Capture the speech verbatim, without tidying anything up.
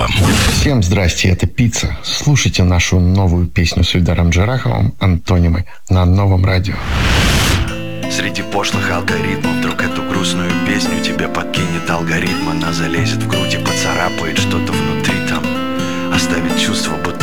Ростовом. Всем здрасте, это Пицца. Слушайте нашу новую песню с Ильдаром Джараховым «Антонимы» на Новом радио. Среди пошлых алгоритмов вдруг эту грустную песню тебе подкинет алгоритм. Она залезет в грудь и поцарапает что-то внутри там, оставит чувство, будто